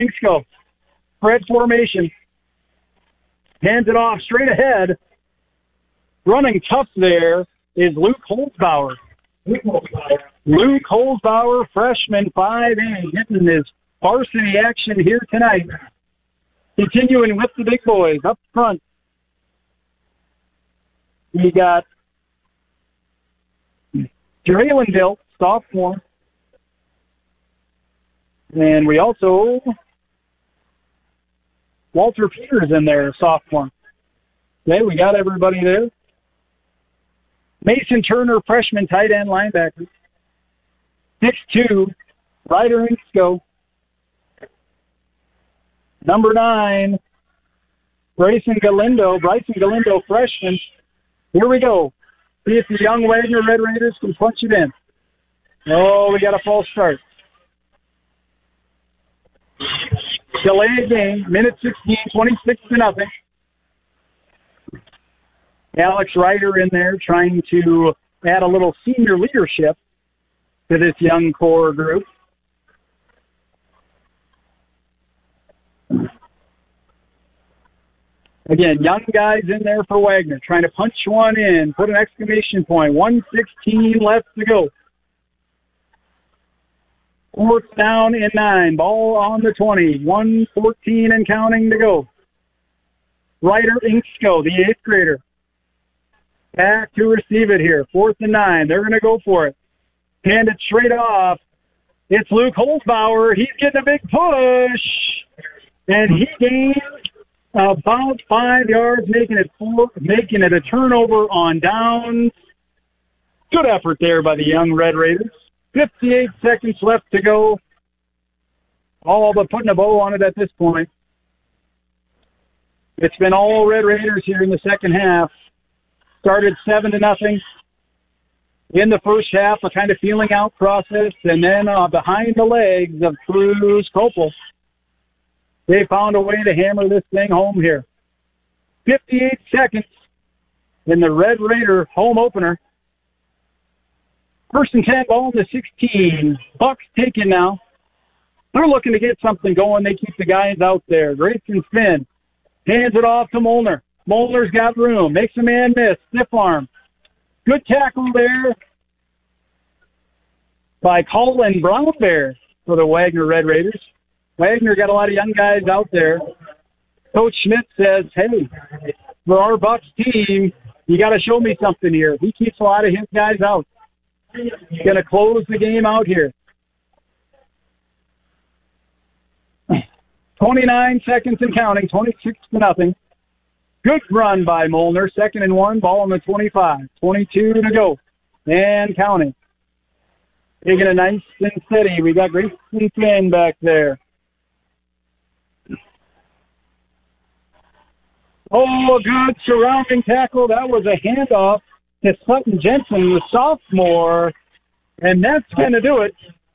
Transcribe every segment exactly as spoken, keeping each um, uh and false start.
Inksko. Spread formation. Hands it off straight ahead. Running tough there is Luke Holzbauer. Luke Holzbauer, freshman, five A, getting his varsity action here tonight. Continuing with the big boys up front. We got Draylen Dilt, sophomore. And we also, Walter Peters in there, sophomore. Okay, we got everybody there. Mason Turner, freshman, tight end linebacker. six two, Ryder Inksko. Number nine, Bryson Galindo. Bryson Galindo, freshman. Here we go. See if the young Wagner Red Raiders can punch it in. Oh, we got a false start. Delayed game, minute sixteen, twenty-six to nothing. Alex Ryder in there trying to add a little senior leadership to this young core group. Again, young guys in there for Wagner, trying to punch one in, put an exclamation point. one sixteen left to go. Fourth down and nine. Ball on the twenty. one fourteen and counting to go. Ryder Inksko, the eighth grader. Back to receive it here. Fourth and nine. They're going to go for it. Hand it straight off. It's Luke Holzbauer. He's getting a big push. And he gains about five yards, making it four, making it a turnover on downs. Good effort there by the young Red Raiders. fifty-eight seconds left to go. All but putting a bow on it at this point. It's been all Red Raiders here in the second half. Started seven to nothing. In the first half, a kind of feeling out process, and then uh, behind the legs of Cruz Copel, they found a way to hammer this thing home here. fifty-eight seconds in the Red Raider home opener. First and ten, ball to sixteen. Bucks taken now. They're looking to get something going. They keep the guys out there. Grayson Finn hands it off to Molnar. Molnar's got room. Makes a man miss. Stiff arm. Good tackle there by Colin Brownbear for the Wagner Red Raiders. Wagner got a lot of young guys out there. Coach Schmidt says, hey, for our Bucks team, you got to show me something here. He keeps a lot of his guys out. He's going to close the game out here. twenty-nine seconds and counting, twenty-six to nothing. Good run by Molnar. Second and one, ball on the twenty-five. twenty-two to go. And counting. Taking it nice and steady. We got Grayson Finn back there. Oh, good surrounding tackle. That was a handoff to Sutton Jensen, the sophomore. And that's going to do it.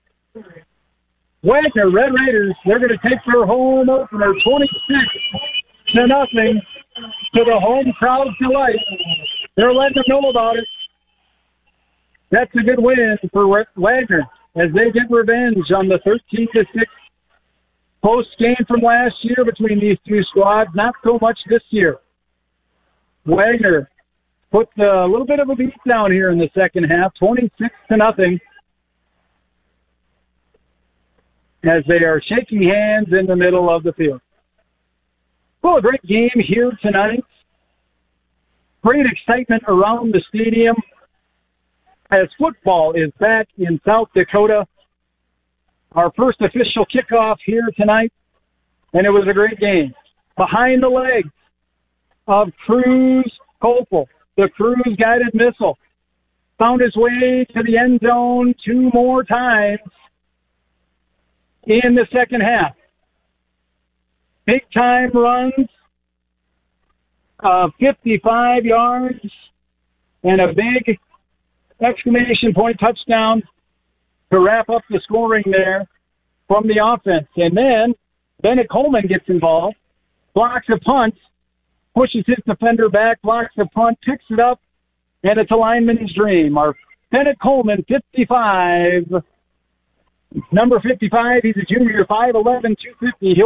Wagner Red Raiders, they're going to take their home opener twenty-six to nothing to the home crowd's delight. They're letting them know about it. That's a good win for Wagner as they get revenge on the thirteen to six post game from last year between these two squads. Not so much this year. Wagner put a little bit of a beat down here in the second half, twenty-six to nothing, as they are shaking hands in the middle of the field. Well, a great game here tonight. Great excitement around the stadium as football is back in South Dakota. Our first official kickoff here tonight, and it was a great game. Behind the legs of Cruz Copel, the Cruz guided missile, found his way to the end zone two more times in the second half. Big time runs of fifty-five yards and a big exclamation point touchdown to wrap up the scoring there from the offense. And then Bennett Coleman gets involved, blocks a punt, pushes his defender back, blocks a punt, picks it up, and it's a lineman's dream. Our Bennett Coleman, fifty-five, Number fifty-five, he's a junior, five eleven, two fifty. He'll